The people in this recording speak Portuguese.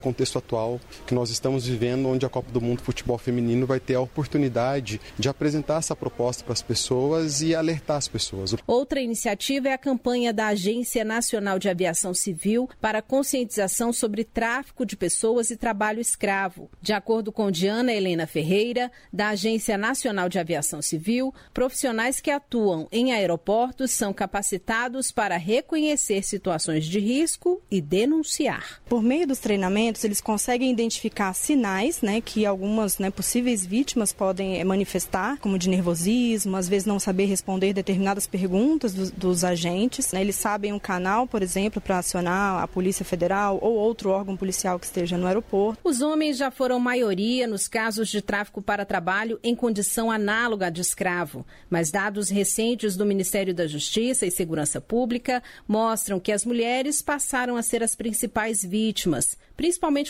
Contexto atual que nós estamos vivendo, onde a Copa do Mundo Futebol Feminino vai ter a oportunidade de apresentar essa proposta para as pessoas e alertar as pessoas. Outra iniciativa é a campanha da Agência Nacional de Aviação Civil para conscientização sobre tráfico de pessoas e trabalho escravo. De acordo com Diana Helena Ferreira, da Agência Nacional de Aviação Civil, profissionais que atuam em aeroportos são capacitados para reconhecer situações de risco e denunciar. Por meio dos treinamentos, eles conseguem identificar sinais, que algumas possíveis vítimas podem manifestar, como de nervosismo, às vezes não saber responder determinadas perguntas dos agentes. Eles sabem um canal, por exemplo, para acionar a Polícia Federal ou outro órgão policial que esteja no aeroporto. Os homens já foram maioria nos casos de tráfico para trabalho em condição análoga à de escravo, mas dados recentes do Ministério da Justiça e Segurança Pública mostram que as mulheres passaram a ser as principais vítimas, principalmente